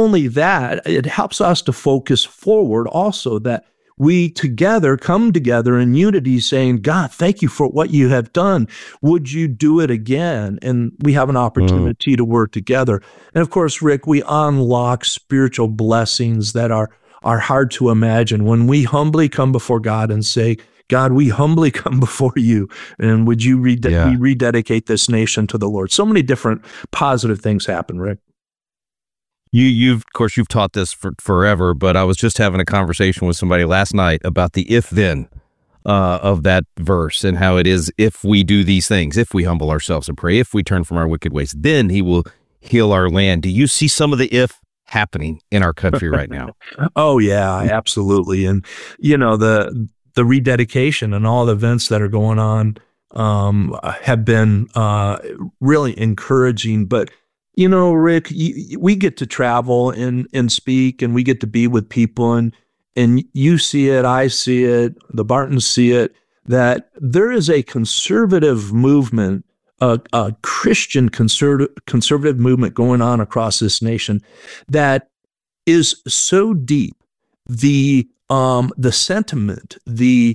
only that, it helps us to focus forward also, that we together come together in unity saying, God, thank you for what you have done. Would you do it again? And we have an opportunity to work together. And of course, Rick, we unlock spiritual blessings that are hard to imagine when we humbly come before God and say, God, we humbly come before you, and would you we rededicate this nation to the Lord? So many different positive things happen, Rick. Of course, you've taught this for forever, but I was just having a conversation with somebody last night about the if-then of that verse, and how it is, if we do these things, if we humble ourselves and pray, if we turn from our wicked ways, then he will heal our land. Do you see some of the if happening in our country right now? Oh, yeah, absolutely. And, the rededication and all the events that are going on have been really encouraging. But Rick, we get to travel and speak, and we get to be with people, and you see it, I see it, the Bartons see it, that there is a conservative movement, a Christian conservative movement going on across this nation that is so deep. The sentiment, the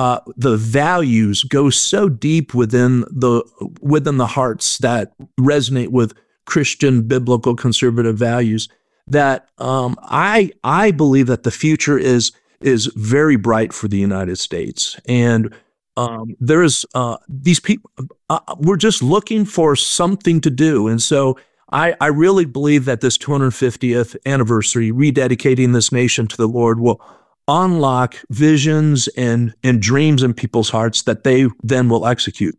values go so deep within the hearts that resonate with Christian, biblical, conservative values, that I believe that the future is very bright for the United States. And there's these people, we're just looking for something to do. And so I really believe that this 250th anniversary, rededicating this nation to the Lord, will unlock visions and dreams in people's hearts that they then will execute.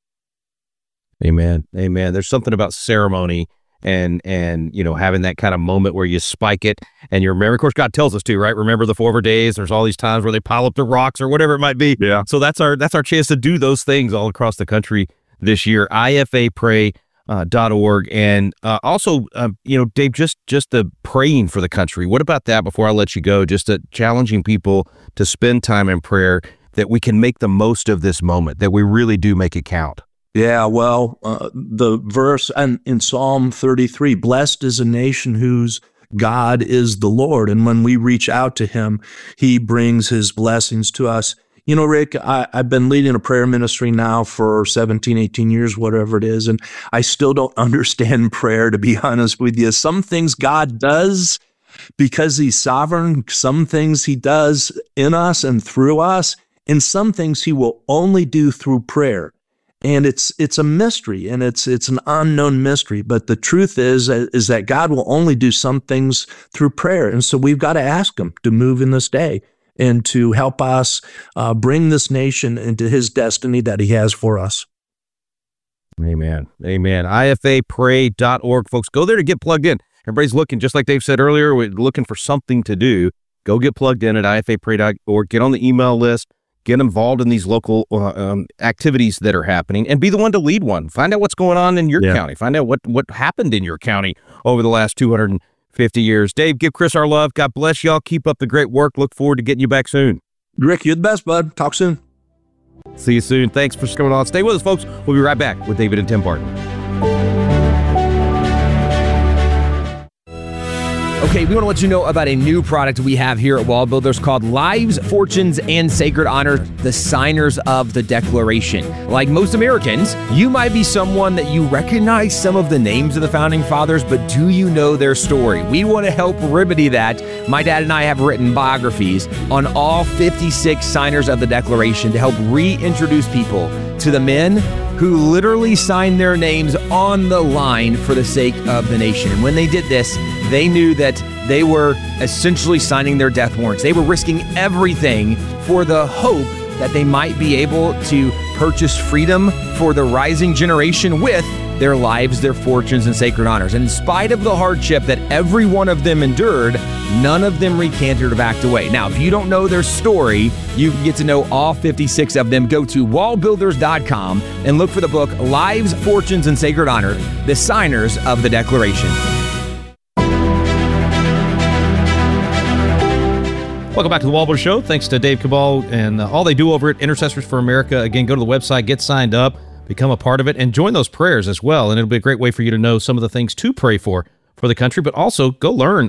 Amen. Amen. There's something about ceremony and having that kind of moment where you spike it and you remember. Of course, God tells us to, right? Remember the 4 days. There's all these times where they pile up the rocks or whatever it might be. Yeah. So that's our chance to do those things all across the country this year. IFApray.org. And also, Dave, just the praying for the country. What about that before I let you go? Just challenging people to spend time in prayer, that we can make the most of this moment, that we really do make it count. Yeah, well, the verse in Psalm 33, blessed is a nation whose God is the Lord. And when we reach out to him, he brings his blessings to us. Rick, I've been leading a prayer ministry now for 17, 18 years, whatever it is, and I still don't understand prayer, to be honest with you. Some things God does because he's sovereign, some things he does in us and through us, and some things he will only do through prayer. And it's a mystery, and it's an unknown mystery. But the truth is that God will only do some things through prayer. And so we've got to ask him to move in this day and to help us bring this nation into his destiny that he has for us. Amen. Amen. IFApray.org, folks. Go there to get plugged in. Everybody's looking, just like Dave said earlier, we're looking for something to do. Go get plugged in at IFApray.org. Get on the email list. Get involved in these local activities that are happening, and be the one to lead one. Find out what's going on in your county. Find out what happened in your county over the last 250 years. Dave, give Chris our love. God bless y'all. Keep up the great work. Look forward to getting you back soon. Rick, you're the best, bud. Talk soon. See you soon. Thanks for coming on. Stay with us, folks. We'll be right back with David and Tim Barton. Okay, we want to let you know about a new product we have here at Wall Builders called Lives, Fortunes, and Sacred Honor, the Signers of the Declaration. Like most Americans, you might be someone that you recognize some of the names of the Founding Fathers, but do you know their story? We want to help remedy that. My dad and I have written biographies on all 56 signers of the Declaration to help reintroduce people to the men who literally signed their names on the line for the sake of the nation. And when they did this, they knew that they were essentially signing their death warrants. They were risking everything for the hope that they might be able to purchase freedom for the rising generation with their lives, their fortunes, and sacred honors. And in spite of the hardship that every one of them endured, none of them recanted or backed away. Now, if you don't know their story, you can get to know all 56 of them. Go to wallbuilders.com and look for the book, Lives, Fortunes, and Sacred Honor, the Signers of the Declaration. Welcome back to the Wall Builders Show. Thanks to Dave Cabal and all they do over at Intercessors for America. Again, go to the website, get signed up, become a part of it, and join those prayers as well. And it'll be a great way for you to know some of the things to pray for the country, but also go learn